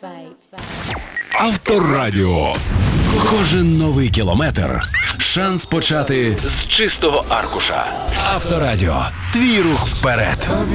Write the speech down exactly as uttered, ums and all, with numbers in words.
Авторадіо. Кожен новий кілометр – шанс почати з чистого аркуша. Авторадіо. Твій рух вперед.